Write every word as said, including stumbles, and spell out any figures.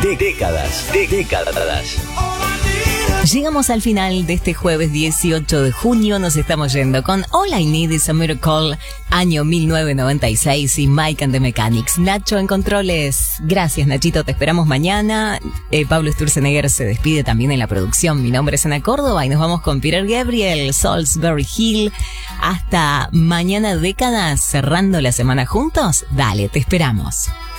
De décadas, de décadas. Llegamos al final de este jueves dieciocho de junio. Nos estamos yendo con All I Need Is a Miracle, año mil novecientos noventa y seis, y Mike and the Mechanics. Nacho en controles. Gracias, Nachito. Te esperamos mañana. Eh, Pablo Sturzenegger se despide también en la producción. Mi nombre es Ana Córdoba y nos vamos con Peter Gabriel, Salisbury Hill. Hasta mañana, décadas, cerrando la semana juntos. Dale, te esperamos.